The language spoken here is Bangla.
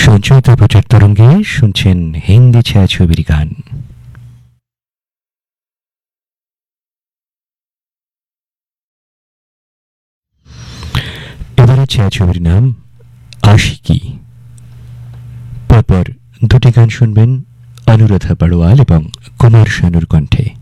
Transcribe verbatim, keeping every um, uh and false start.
সঞ্চয়িত প্রচার তরঙ্গে শুনছেন হিন্দি ছায়াছবির গান। এবারে ছায়াছবির নাম আশিকি। পরপর দুটি গান শুনবেন অনুরাধা বড়ওয়াল এবং কুমার শানুর কণ্ঠে।